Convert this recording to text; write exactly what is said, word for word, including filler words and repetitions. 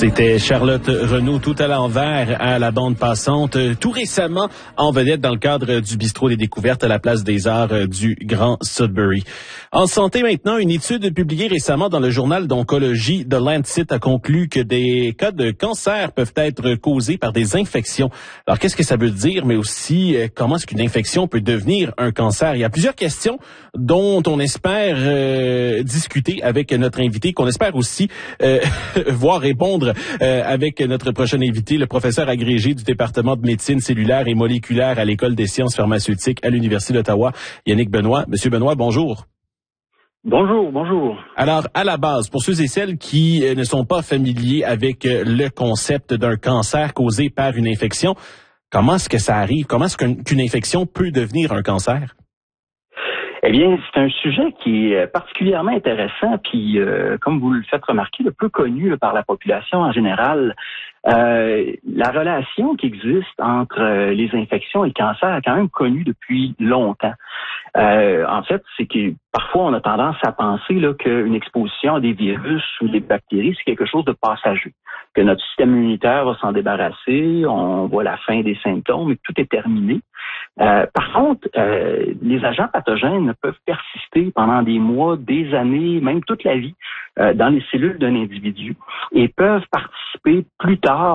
C'était Charlotte Renaud, tout à l'envers à la bande passante, tout récemment en vedette dans le cadre du Bistrot des Découvertes à la Place des Arts du Grand Sudbury. En santé maintenant, une étude publiée récemment dans le journal d'oncologie de Lancet a conclu que des cas de cancer peuvent être causés par des infections. Alors qu'est-ce que ça veut dire, mais aussi comment est-ce qu'une infection peut devenir un cancer? Il y a plusieurs questions dont on espère euh, discuter avec notre invité, qu'on espère aussi euh, voir répondre euh, avec notre prochain invité, le professeur agrégé du département de médecine cellulaire et moléculaire à l'École des sciences pharmaceutiques à l'Université d'Ottawa, Yannick Benoit. Monsieur Benoit, bonjour. Bonjour, bonjour. Alors, à la base, pour ceux et celles qui euh, ne sont pas familiers avec euh, le concept d'un cancer causé par une infection, comment est-ce que ça arrive? Comment est-ce qu'une, qu'une infection peut devenir un cancer? Eh bien, c'est un sujet qui est particulièrement intéressant, puis euh, comme vous le faites remarquer, le peu connu là, par la population en général. Euh, la relation qui existe entre euh, les infections et le cancer est quand même connue depuis longtemps. Euh, en fait, c'est que parfois on a tendance à penser là, qu'une exposition à des virus ou des bactéries, c'est quelque chose de passager, que notre système immunitaire va s'en débarrasser, on voit la fin des symptômes et tout est terminé. Euh, par contre, euh, les agents pathogènes peuvent persister pendant des mois, des années, même toute la vie euh, dans les cellules d'un individu et peuvent participer plus tard